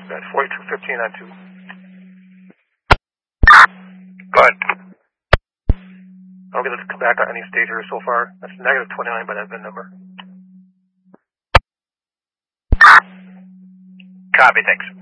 at 4215 on 2. Go ahead. Okay, let's come back on any state here so far. That's negative 29 by that VIN number. Copy, thanks.